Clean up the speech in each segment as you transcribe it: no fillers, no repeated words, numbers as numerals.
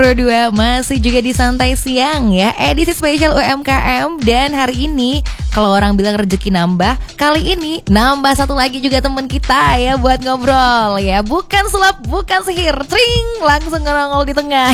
Pro 2 masih juga di Santai Siang ya, edisi spesial UMKM. Dan hari ini kalau orang bilang rezeki nambah, kali ini nambah satu lagi juga teman kita ya buat ngobrol ya. Bukan sulap, bukan sihir, tring, langsung nongol di tengah.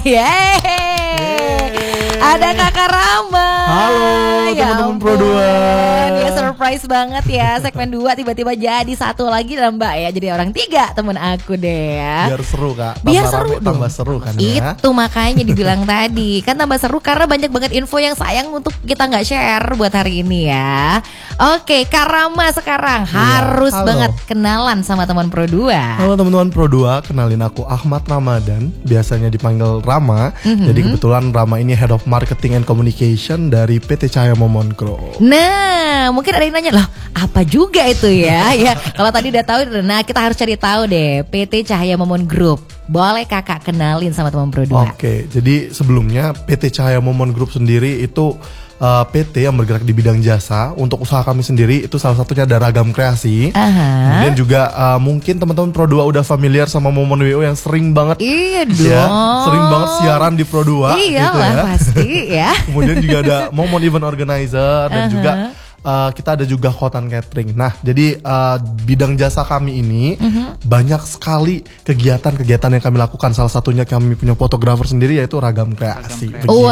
Ada Kakak Rama. Halo teman-teman Pro 2. Ya surprise banget ya, segmen 2 tiba-tiba jadi satu lagi lah Mbak ya. Jadi orang 3 temen aku deh ya. Biar seru Kak. Biar seru dong. Tambah seru kan ya. Itu makanya dibilang tadi kan tambah seru karena banyak banget info yang sayang untuk kita nggak share buat hari ini ya. Oke, Kak Rama sekarang harus banget kenalan sama teman Pro 2. Halo teman-teman Pro 2, kenalin aku Ahmad Ramadan, biasanya dipanggil Rama. Jadi kebetulan Rama ini Head of Marketing and Communication dari PT Cahaya Momon Group. Nah, mungkin ada yang nanya loh, apa juga itu ya? Ya, kalau tadi udah tahu, nah kita harus cari tahu deh PT Cahaya Momon Group. Boleh Kakak kenalin sama teman Pro 2? Oke, jadi sebelumnya PT Cahaya Momon Group sendiri itu PT yang bergerak di bidang jasa. Untuk usaha kami sendiri itu salah satunya ada Ragam Kreasi. Kemudian juga mungkin teman-teman Pro 2 udah familiar sama Momon WO yang sering banget. Iya dong. Ya, sering banget siaran di Pro 2. Iyalah gitu ya. pasti ya. Kemudian juga ada Momon Event Organizer dan juga kita ada juga Hotan Catering. Nah, jadi bidang jasa kami ini banyak sekali kegiatan-kegiatan yang kami lakukan. Salah satunya kami punya fotografer sendiri yaitu Ragam Kreasi.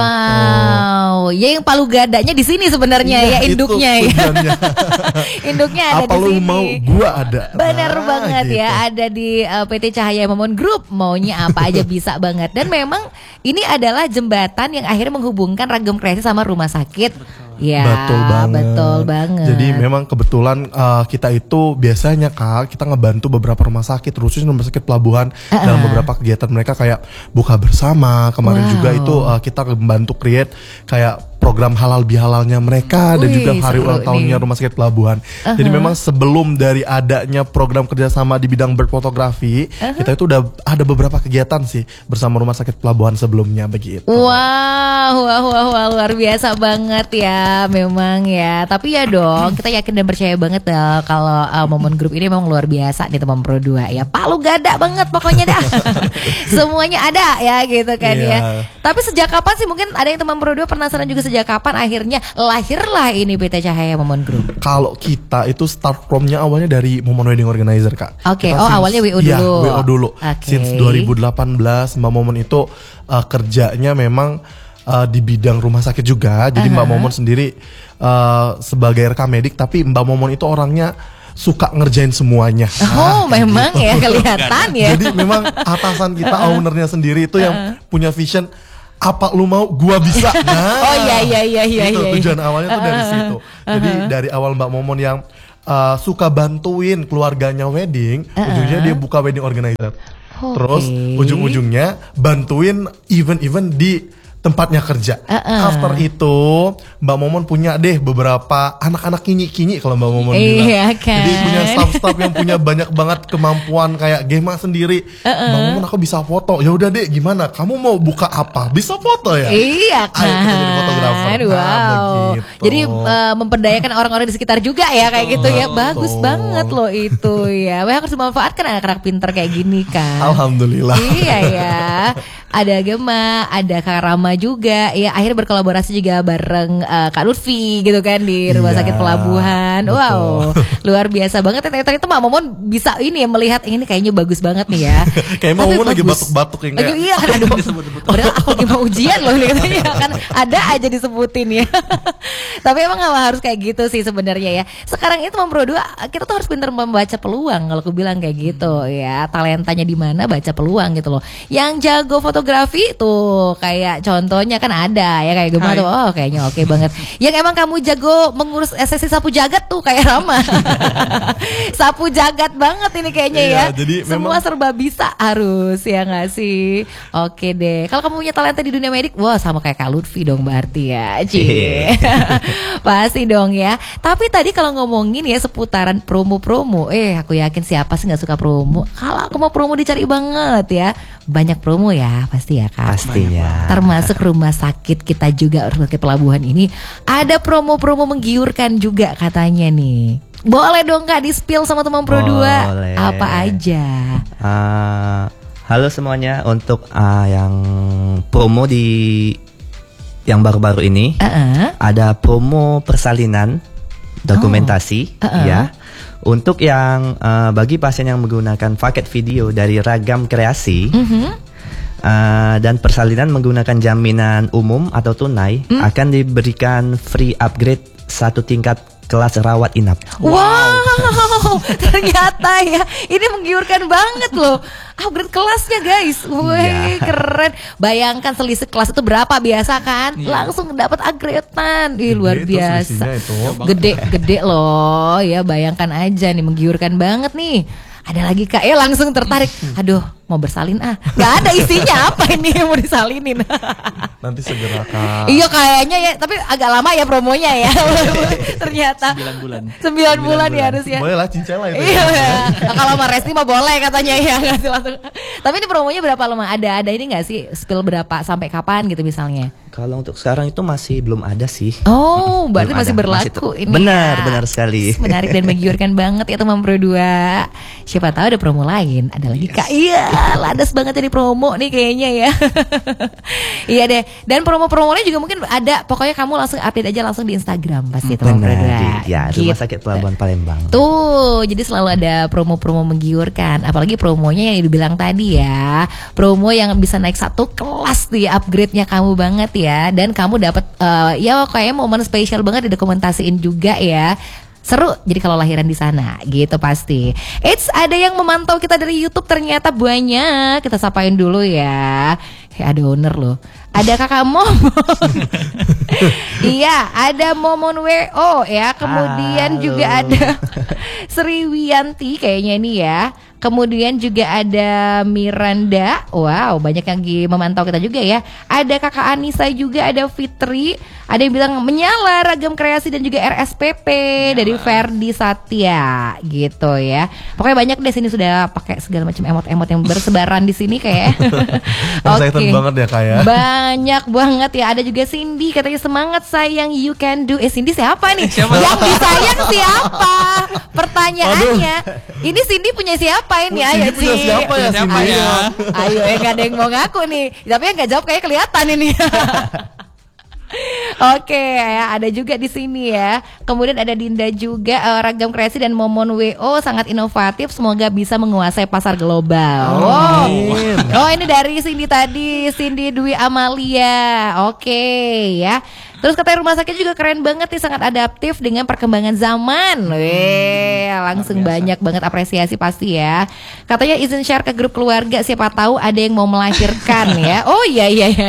Wow, ya yang palu gadanya di sini sebenarnya ya, induknya ya. Induknya ada apa di sini. Apa lu mau, gua ada. Benar banget gitu. ya, ada di PT Cahaya Momon Group. Maunya apa aja bisa banget. Dan memang ini adalah jembatan yang akhirnya menghubungkan Ragam Kreasi sama rumah sakit. Ya, betul banget. Jadi memang kebetulan kita itu biasanya Kak, kita ngebantu beberapa rumah sakit, khususnya rumah sakit pelabuhan dalam beberapa kegiatan mereka kayak buka bersama. Kemarin juga itu kita membantu create kayak program halal bihalalnya mereka dan juga hari ulang tahunnya rumah sakit pelabuhan. Jadi memang sebelum dari adanya program kerjasama di bidang berfotografi, kita itu udah ada beberapa kegiatan sih bersama rumah sakit pelabuhan sebelumnya begitu. Wow, luar biasa banget ya, memang ya. Tapi ya dong, kita yakin dan percaya banget ya kalau Momon Group ini memang luar biasa nih teman Pro 2 ya. Palu gada banget pokoknya dah. Semuanya ada ya gitu kan ya. Tapi sejak kapan sih, mungkin ada yang teman Pro 2 penasaran juga, sejak kapan akhirnya lahirlah ini PT Cahaya Momon Group? Kalau kita itu start from-nya awalnya dari Momon Wedding Organizer Kak. Oke, awalnya WO dulu. Ya, WO dulu. Since 2018 Mbak Momon itu kerjanya memang di bidang rumah sakit juga. Jadi Mbak Momon sendiri sebagai rekam medik, tapi Mbak Momon itu orangnya suka ngerjain semuanya. Memang gitu. Ya kelihatan ya. Jadi memang atasan kita, ownernya sendiri itu yang punya vision. Apa lu mau, gua bisa. Nah, itu tujuan awalnya tuh dari situ. Jadi dari awal Mbak Momon yang suka bantuin keluarganya wedding, ujungnya dia buka wedding organizer. Terus ujung-ujungnya bantuin event-event di tempatnya kerja. After itu Mbak Momon punya deh beberapa anak-anak kinyi-kinyi kalau Mbak Momon bilang. Kan? Jadi punya staff-staff yang punya banyak banget kemampuan kayak Gema sendiri. Mbak Momon, aku bisa foto. Ya udah deh, gimana? Kamu mau buka apa? Bisa foto ya? Iya kan. Ayo kita jadi fotografer. Jadi memperdayakan orang-orang di sekitar juga ya kayak gitu ya. Bagus banget loh itu ya. Harus dimanfaatkan anak-anak pinter kayak gini kan. Alhamdulillah. Iya ya. Ada Gema, ada Kak Rama juga ya, akhirnya berkolaborasi juga bareng Kak Lutfi gitu kan di rumah sakit pelabuhan. Betul. Wow, luar biasa banget. Ternyata Mbak Momon bisa ini ya, melihat ini kayaknya bagus banget nih ya. Kayak Mbak Momon lagi batuk-batuk yang kayak. Iya kan, aduh. Padahal aku lagi mau ujian loh nih katanya kan, ada aja disebutin ya. Tapi emang gak harus kayak gitu sih sebenarnya ya. Sekarang itu Teman Pro 2 kita tuh harus pintar membaca peluang, kalau aku bilang kayak gitu ya. Talentanya di mana, baca peluang gitu loh. Yang jago fotografi tuh kayak contohnya kan ada ya, kayak Gema tuh, kayaknya oke banget. Yang emang kamu jago mengurus sesi sapu jagat tuh kayak Rama. Sapu jagat banget ini kayaknya ya. Jadi semua serba bisa harus ya nggak sih. Oke deh. Kalau kamu punya talenta di dunia medik, wah sama kayak Kak Lutfi dong berarti ya. Pasti dong ya. Tapi tadi kalau ngomongin ya seputaran promo-promo, aku yakin siapa sih nggak suka promo. Kalau aku mau promo dicari banget ya. Banyak promo ya pasti ya Kak. Pastinya. Termasuk rumah sakit kita juga, rumah sakit pelabuhan ini ada promo-promo menggiurkan juga katanya nih. Boleh dong Kak di-spill sama teman Pro 2. Apa aja? Halo semuanya, untuk yang promo yang baru-baru ini ada promo persalinan dokumentasi ya. Untuk yang bagi pasien yang menggunakan paket video dari Ragam Kreasi dan persalinan menggunakan jaminan umum atau tunai akan diberikan free upgrade 1 tingkat kelas rawat inap. Wow, ternyata ya ini menggiurkan banget loh. Upgrade kelasnya guys, wih keren. Bayangkan selisih kelas itu berapa biasa kan? Langsung dapat upgradean, luar biasa. Gede loh, ya bayangkan aja nih menggiurkan banget nih. Ada lagi Kak, langsung tertarik. Aduh, mau bersalin Gak ada isinya apa ini yang mau disalinin. Nanti segera Kak. Iya kayaknya ya, tapi agak lama ya promonya ya. Ternyata 9 bulan ya harusnya. Boleh lah cincin lah itu. Iya. Kalau sama Resti mah boleh katanya ya, ngasih langsung. Tapi ini promonya berapa lama? Ada ini nggak sih? Spill berapa sampai kapan gitu misalnya? Kalau untuk sekarang itu masih belum ada sih. Oh, berarti masih berlaku ini. Benar sekali. Menarik dan menggiurkan banget ya teman Pro 2. Siapa tahu ada promo lain. Ada lagi Kak. Iya, ladas banget jadi promo nih kayaknya ya. Iya deh. Dan promo-promonya juga mungkin ada. Pokoknya kamu langsung update aja langsung di Instagram pasti teman Pro 2. Ya, Rumah Sakit Pelabuhan Palembang. Tuh, jadi selalu ada promo-promo menggiurkan. Apalagi promonya yang dibilang tadi ya. Promo yang bisa naik 1 kelas di upgrade-nya kamu banget ya. Dan kamu dapat ya kayaknya momen spesial banget didokumentasiin juga ya. Seru jadi kalau lahiran di sana gitu pasti. Ada yang memantau kita dari YouTube ternyata banyak. Kita sapain dulu ya. Ada owner loh. Ada Kakak Momon. Iya, ada Momon WO ya. Kemudian juga ada Sri Wiyanti kayaknya ini ya. Kemudian juga ada Miranda. Wow, banyak yang memantau kita juga ya. Ada Kakak Anissa juga, ada Fitri. Ada yang bilang menyala Ragam Kreasi dan juga RSPP dari Ferdi Satya gitu ya. Pokoknya banyak deh sini sudah pakai segala macam emot-emot yang bersebaran di sini kayak. Oke. Banget ya kayak. Banyak banget ya. Ada juga Cindy katanya semangat sayang you can do. Cindy siapa nih? Yang disayang siapa? Pertanyaannya. Ini Cindy punya siapa ini? Ayo Cindy. Siapa ya Cindy? Ayo gak ada yang mau ngaku nih. Tapi yang gak jawab kayak kelihatan ini. Oke ya, ada juga di sini ya. Kemudian ada Dinda juga, Ragam Kreasi dan Momon WO sangat inovatif, semoga bisa menguasai pasar global. Oh, ini dari Cindy tadi, Cindy Dwi Amalia. Oke ya. Terus katanya rumah sakit juga keren banget nih, sangat adaptif dengan perkembangan zaman. Langsung banyak banget apresiasi pasti ya. Katanya izin share ke grup keluarga, siapa tahu ada yang mau melahirkan ya. Oh iya.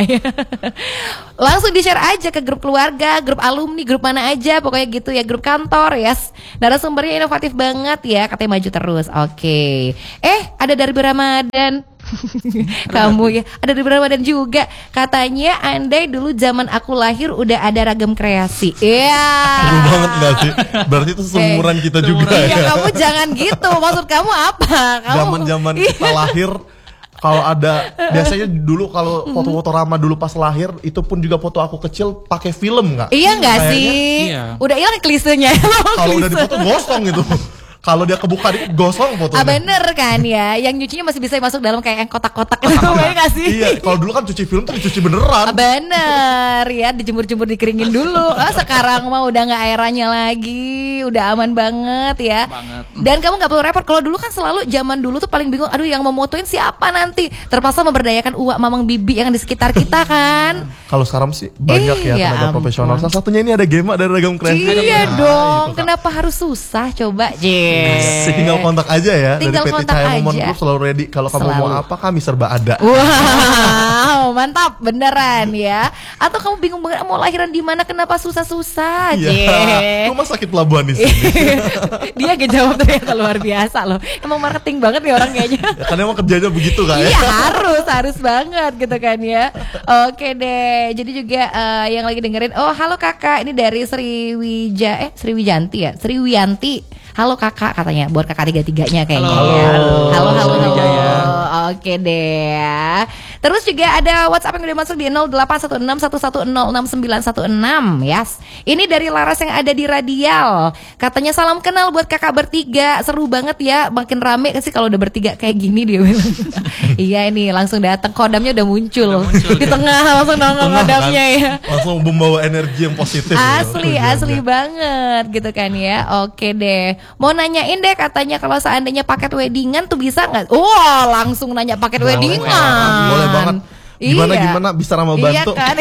Langsung di-share aja ke grup keluarga, grup alumni, grup mana aja, pokoknya gitu ya, grup kantor ya. Narasumbernya inovatif banget ya, katanya maju terus. Oke. Ada dari Ramadan. Kamu ya, ada dari Ramadan juga. Katanya andai dulu zaman aku lahir udah ada Ragam Kreasi. Iya. Seru banget gak sih? Berarti itu seumuran kita juga ya. Iya, kamu jangan gitu. Maksud kamu apa? Zaman-zaman kita lahir, kalau ada biasanya dulu kalau foto-foto Rama dulu pas lahir itu pun juga foto aku kecil pakai film nggak? Iya nggak sih? Iya. Udah hilang klisenya. Kalau udah dipoto gosong gitu. Kalau dia kebuka dikit gosong fotonya. Bener kan ya. Yang nyucinya masih bisa masuk dalam kayak yang kotak-kotak gitu gak sih? Iya, kalau dulu kan cuci film tuh dicuci beneran. Bener ya, dijemur-jemur dikeringin dulu. Sekarang mah udah gak airanya lagi, udah aman banget ya. Dan kamu gak perlu repot. Kalau dulu kan selalu zaman dulu tuh paling bingung, aduh yang mau motoin siapa nanti. Terpaksa memberdayakan uak mamang bibi yang di sekitar kita kan. Kalau sekarang sih banyak ya tenaga profesional. Salah satunya ini ada Gema dari Ragam Kreasi. Iya dong, kenapa harus susah coba tinggal kontak aja ya. Tinggal dari PT Cahaya Momon Group selalu ready. Kalau kamu mau apa kami serba ada. Wow, mantap beneran ya. Atau kamu bingung banget mau lahiran di mana, kenapa susah-susah aja. Rumah Sakit Pelabuhan di sini. Dia gak jawab ternyata luar biasa loh. Emang marketing banget nih orang kayaknya. Karena emang kerjanya begitu kan ya. Iya harus banget gitu kan ya. Oke deh. Jadi juga yang lagi dengerin, oh halo kakak, ini dari Sri Wiyanti. Halo kakak katanya, buat kakak 33-nya kayaknya. Halo. Halo. Oke deh. Terus juga ada WhatsApp yang udah masuk di 081611066916 yes. Ini dari Laras yang ada di Radial. Katanya salam kenal buat kakak bertiga. Seru banget ya, makin rame sih kalau udah bertiga kayak gini dia bilang. Iya ini langsung datang, kodamnya udah muncul di tengah, langsung nongol kodamnya kan? Ya. Langsung membawa energi yang positif. Asli banget gitu kan ya. Oke deh. Mau nanyain deh katanya kalau seandainya paket weddingan tuh bisa nggak? Oh langsung nanya paket weddingan. Boleh banget. Gimana bisa Rama bantu? Iya kan.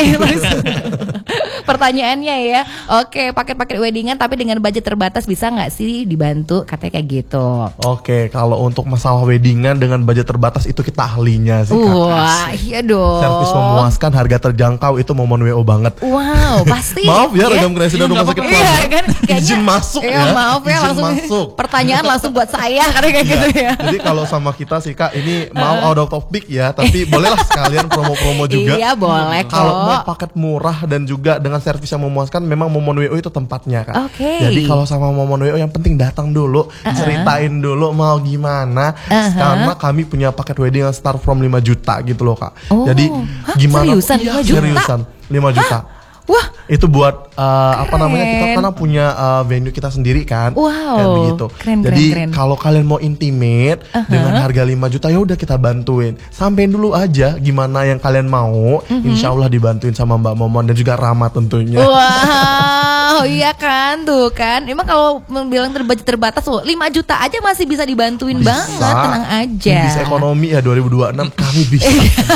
Pertanyaannya ya. Oke, paket-paket weddingan tapi dengan budget terbatas bisa nggak sih dibantu? Katanya kayak gitu. Oke, kalau untuk masalah weddingan dengan budget terbatas itu kita ahlinya sih Kak. Wah, iya dong. Servis memuaskan, harga terjangkau itu momen WO banget. Wow, pasti. Maaf ya Regam Kreasi dan Rumah Sakit Pelabuhan. Iya, kan, izin masuk ya. Maaf ya, izin langsung masuk. Pertanyaan langsung buat saya karena kayak gitu ya. Jadi kalau sama kita sih Kak, ini mau out of topic ya, tapi bolehlah sekalian promo-promo juga. Iya, boleh kok. Kalau mau paket murah dan juga dengan servis yang memuaskan, memang momen WO itu tempatnya Kak. Jadi kalau sama momen WO yang penting datang dulu, ceritain dulu mau gimana. Karena kami punya paket wedding yang start from 5 juta gitu loh Kak. Jadi gimana? Seriusan 5 juta? Seriusan 5 juta. Wah, itu buat kita karena punya venue kita sendiri kan. Wow, kayak begitu. Jadi kalau kalian mau intimate dengan harga 5 juta ya udah kita bantuin. Sampein dulu aja gimana yang kalian mau. Insya Allah dibantuin sama Mbak Momon dan juga Rama tentunya. Wow, iya kan tuh kan. Emang kalau bilang terbatas tuh 5 juta aja masih bisa dibantuin banget, tenang aja. Bisa ekonomi ya 2026 kami bisa.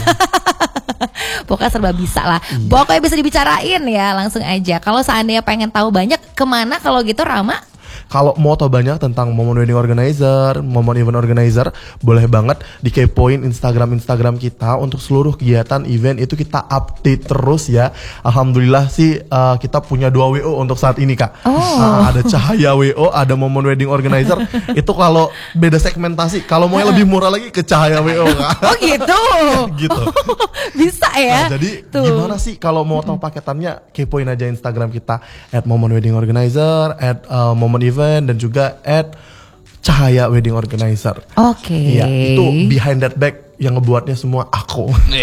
Pokoknya serba bisa lah. Pokoknya bisa dibicarain ya, langsung aja. Kalau seandainya pengen tahu banyak, kemana kalau gitu Rama? Kalau mau tahu banyak tentang Momon Wedding Organizer, Momon Event Organizer, boleh banget dikepoin Instagram kita untuk seluruh kegiatan event itu kita update terus ya. Alhamdulillah sih kita punya 2 WO untuk saat ini Kak. Ada Cahaya WO, ada Momon Wedding Organizer. Itu kalau beda segmentasi. Kalau mau yang lebih murah lagi ke Cahaya WO Kak. Oh gitu. Gitu. Bisa ya. Jadi gimana sih kalau mau tahu paketannya, kepoin aja Instagram kita @momon_wedding_organizer, @momon event dan juga @Cahaya Wedding Organizer. Oke. Iya, itu behind that bag yang ngebuatnya semua aku.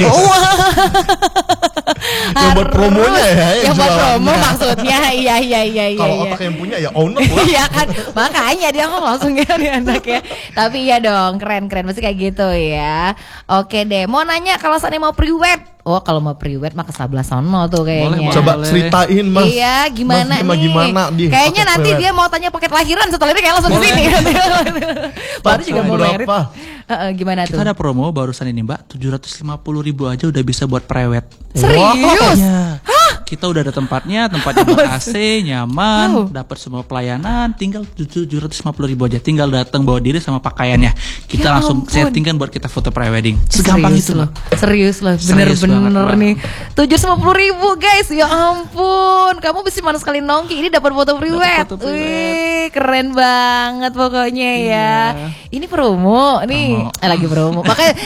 Yang buat promonya ya. Yang buat promo maksudnya. Iya. Kalau otak yang punya ya owner lah. Iya kan. Makanya dia langsung ya anak ya. Tapi iya dong, keren. Pasti kayak gitu ya. Oke deh. Mau nanya kalau seandainya mau pre-wed. Oh kalau mau pre-wed mah ke sebelah sono tuh kayaknya. Coba ceritain Mas. Iya gimana mas, nih gimana kayaknya nanti dia mau tanya paket lahiran, setelah ini kayak langsung kesini. Baru juga mau merit. Gimana tuh? Kita ada promo barusan ini Mbak, 750.000 aja udah bisa buat prewed. Serius? Ya. Kita udah ada tempatnya AC, nyaman, dapat semua pelayanan, tinggal 750.000 aja. Tinggal datang bawa diri sama pakaiannya. Kita langsung settingkan buat kita foto prewedding. Segampang itu loh. Serius loh, bener-bener nih. 750.000 guys, ya ampun. Kamu mesti mana sekali nongki, ini dapat foto prewed. Wih, keren banget pokoknya ya. Ini promo nih, lagi promo. Makanya